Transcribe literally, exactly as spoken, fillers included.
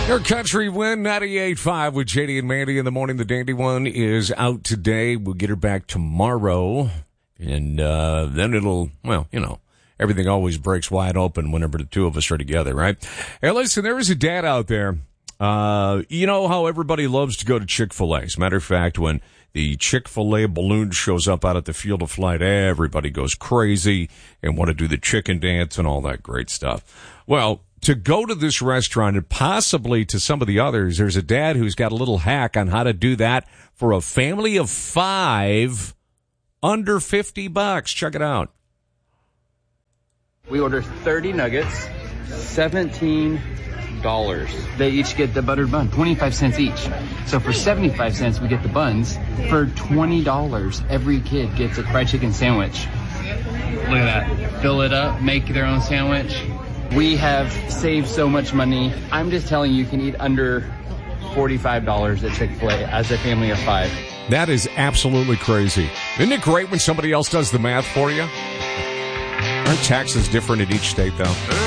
Your country win ninety-eight point five with J D and Mandy in the morning. The dandy one is out today. We'll get her back tomorrow. And uh, then it'll, well, you know, everything always breaks wide open whenever the two of us are together, right? Hey, listen, there is a dad out there. Uh, you know how everybody loves to go to Chick-fil-A. As a matter of fact, when the Chick-fil-A balloon shows up out at the field of flight, everybody goes crazy and want to do the chicken dance and all that great stuff. Well, to go to this restaurant and possibly to some of the others, there's a dad who's got a little hack on how to do that for a family of five under fifty bucks. Check it out. We order thirty nuggets, seventeen dollars. They each get the buttered bun, twenty-five cents each. So for seventy-five cents, we get the buns. For twenty dollars, every kid gets a fried chicken sandwich. Look at that. Fill it up, make their own sandwich. We have saved so much money. I'm just telling you, you can eat under forty-five dollars at Chick-fil-A as a family of five. That is absolutely crazy. Isn't it great when somebody else does the math for you? Aren't taxes different in each state, though?